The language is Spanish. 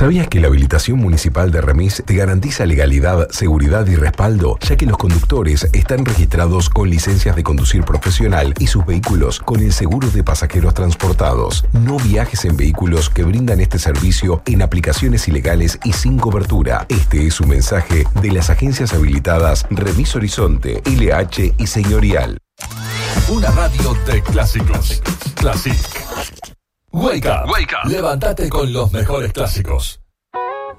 ¿Sabías que la habilitación municipal de Remis te garantiza legalidad, seguridad y respaldo, ya que los conductores están registrados con licencias de conducir profesional y sus vehículos con el seguro de pasajeros transportados? No viajes en vehículos que brindan este servicio en aplicaciones ilegales y sin cobertura. Este es un mensaje de las agencias habilitadas Remis Horizonte, LH y Señorial. Una radio de clásicos. Classic. Wake up. Levántate con los mejores clásicos.